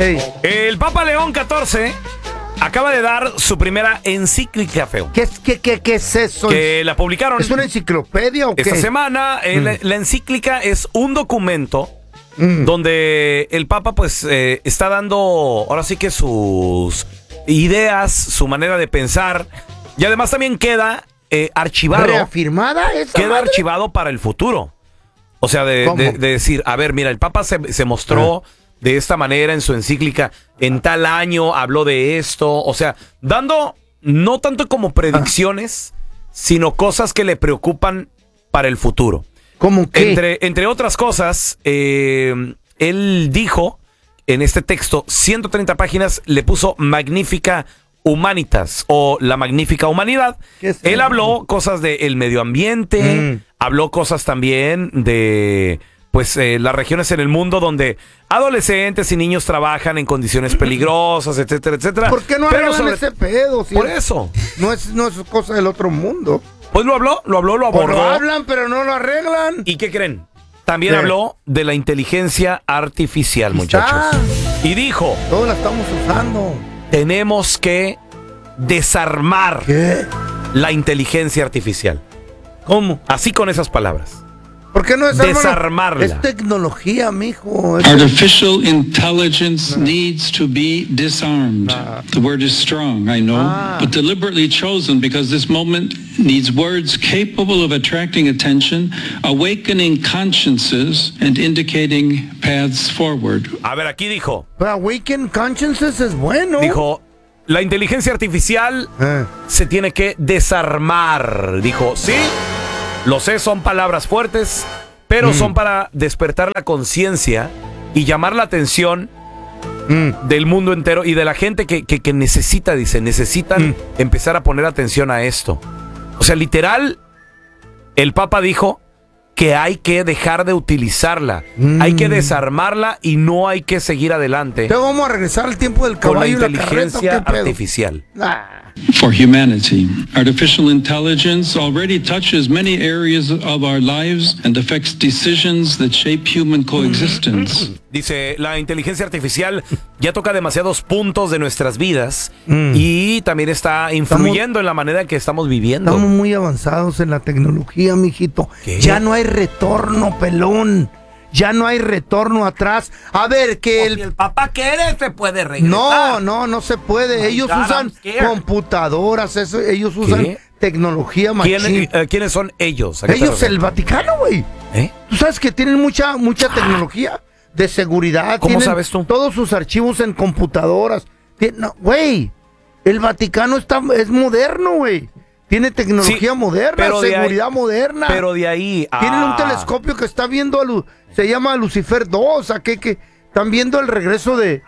Hey. El Papa León XIV acaba de dar su primera encíclica, feo. ¿Qué es eso? Que la publicaron. ¿Es una enciclopedia o qué? Esta semana. La encíclica es un documento donde el Papa pues está dando ahora sí que sus ideas, su manera de pensar, y además también queda archivado. ¿Reafirmada esa Queda madre? archivado para el futuro. O sea, de decir, a ver, mira, el Papa se mostró de esta manera en su encíclica, en tal año habló de esto, o sea, dando no tanto como predicciones, sino cosas que le preocupan para el futuro. ¿Cómo qué? Entre otras cosas, él dijo en este texto, 130 páginas, le puso Magnifica Humanitas o la Magnífica Humanidad. Él habló cosas del medio ambiente, habló cosas también de pues las regiones en el mundo donde adolescentes y niños trabajan en condiciones peligrosas, etcétera, etcétera. ¿Por qué no arreglan ese pedo? Por eso. No es cosa del otro mundo. Pues lo abordó. Pues lo hablan, pero no lo arreglan. ¿Y qué creen? También habló de la inteligencia artificial, muchachos. Y dijo... Todos la estamos usando. Tenemos que desarmar la inteligencia artificial. ¿Cómo? Así con esas palabras. ¿Por qué no desarmarla? Es tecnología, mijo. Artificial intelligence needs to be disarmed. The word is strong, I know, but deliberately chosen because this moment needs words capable of attracting attention, awakening consciences, and indicating paths forward. A ver, aquí dijo. Pero awaken consciences es bueno. Dijo, la inteligencia artificial se tiene que desarmar. Dijo, sí. Lo sé, son palabras fuertes, pero son para despertar la conciencia y llamar la atención del mundo entero y de la gente que necesitan empezar a poner atención a esto. O sea, literal, el Papa dijo que hay que dejar de utilizarla, hay que desarmarla y no hay que seguir adelante. Pero vamos a regresar al tiempo del con la caballo y la inteligencia carreta, artificial. For humanity, artificial intelligence already touches many areas of our lives and affects decisions that shape human coexistence. Dice, la inteligencia artificial ya toca demasiados puntos de nuestras vidas y también está influyendo en la manera en que estamos viviendo. Estamos muy avanzados en la tecnología, mijito. ¿Qué? Ya no hay retorno, pelón. Ya no hay retorno atrás. A ver, que Si el papá quiere, se puede regresar. No se puede. Ellos usan computadoras, ellos usan tecnología machín. ¿Quiénes son ellos? ¿A qué te Ellos, refieres? el Vaticano, güey. Tú sabes que tienen mucha tecnología de seguridad. ¿Cómo tienen sabes tú? Todos sus archivos en computadoras. Güey, el Vaticano es moderno, güey. Tiene tecnología moderna, seguridad moderna. Pero de ahí a... Tienen un telescopio que está viendo, se llama Lucifer 2, ¿a qué? ¿Están viendo el regreso de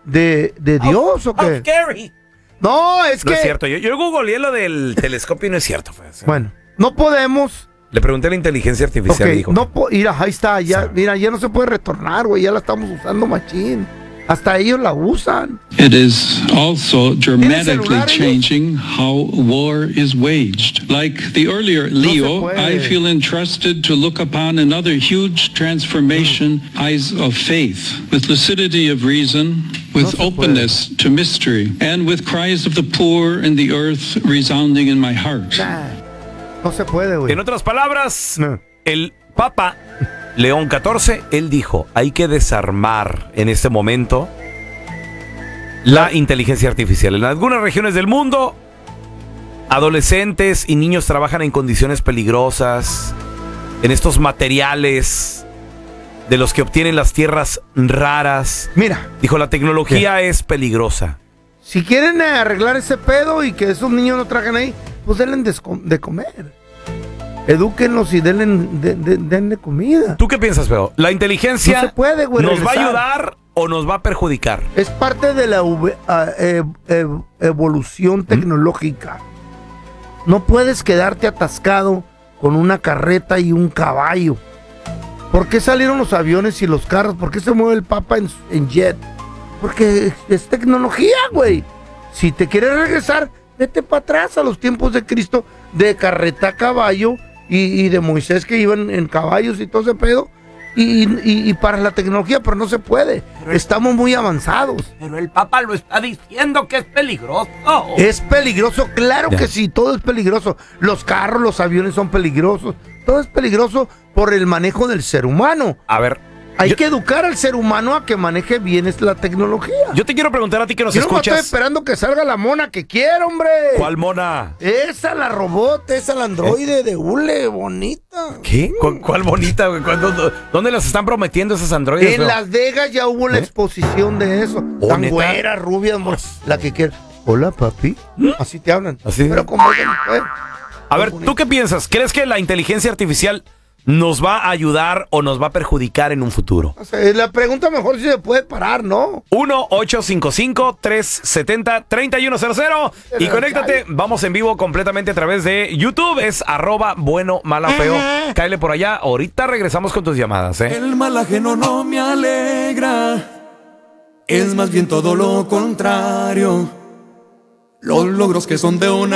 Dios o qué? No, es que... No es cierto, yo googleé lo del telescopio y no es cierto. Bueno, no podemos... Le pregunté a la inteligencia artificial y dijo... Mira, ahí está, ya no se puede retornar, güey, ya la estamos usando machín. Hasta ellos la usan. It is also dramatically changing how war is waged. Like the earlier Leo, I feel entrusted to look upon another huge transformation, eyes of faith, with lucidity of reason, with openness to mystery, and with cries of the poor and the earth resounding in my heart. No se puede, güey. En otras palabras, el Papa León XIV, él dijo, hay que desarmar en este momento la inteligencia artificial. En algunas regiones del mundo, adolescentes y niños trabajan en condiciones peligrosas, en estos materiales de los que obtienen las tierras raras. Mira. Dijo, la tecnología es peligrosa. Si quieren arreglar ese pedo y que esos niños no trajen ahí, pues denle de comer. Edúquenlos y denle comida. ¿Tú qué piensas, Feo? ¿La inteligencia no se puede, güey, nos va a ayudar o nos va a perjudicar? Es parte de la evolución tecnológica. No puedes quedarte atascado con una carreta y un caballo. ¿Por qué salieron los aviones y los carros? ¿Por qué se mueve el Papa en jet? Porque es tecnología, güey. Si te quieres regresar, vete para atrás a los tiempos de Cristo, de carreta a caballo y de Moisés que iban en caballos y todo ese pedo. y para la tecnología, pero no se puede. Estamos muy avanzados. Pero el Papa lo está diciendo que es peligroso. Es peligroso, claro que sí, todo es peligroso. Los carros, los aviones son peligrosos. Todo es peligroso por el manejo del ser humano. A ver. Hay que educar al ser humano a que maneje bien la tecnología. Yo te quiero preguntar a ti que nos Yo escuchas. estoy esperando que salga la mona que quiero, hombre. ¿Cuál mona? Esa, la robot, esa, la androide de hule, bonita. ¿Qué? ¿Cuál bonita, güey? ¿Dónde las están prometiendo esas androides? En Las Vegas ya hubo la exposición de eso. Tan ¿neta? güera, rubia, la que quiera. Hola, papi. Así te hablan. ¿Así? Pero como ella mujer. A ver, ¿tú qué piensas? ¿Crees que la inteligencia artificial nos va a ayudar o nos va a perjudicar en un futuro? O sea, la pregunta mejor si se puede parar, ¿no? 1-855-370-3100 y conéctate, vamos en vivo completamente a través de YouTube, es @bueno-mala-feo. Cáele por allá, ahorita regresamos con tus llamadas, ¿eh? El mal ajeno no me alegra, es más bien todo lo contrario. Los logros que son de una